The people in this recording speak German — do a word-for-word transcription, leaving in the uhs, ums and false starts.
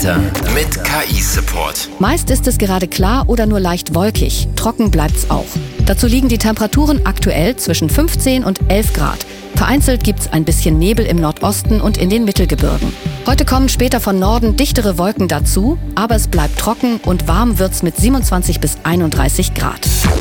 Wetter mit K I-Support. Meist ist es gerade klar oder nur leicht wolkig. Trocken bleibt's auch. Dazu liegen die Temperaturen aktuell zwischen fünfzehn und elf Grad. Vereinzelt gibt's ein bisschen Nebel im Nordosten und in den Mittelgebirgen. Heute kommen später von Norden dichtere Wolken dazu, aber es bleibt trocken und warm wird's mit siebenundzwanzig bis einunddreißig Grad.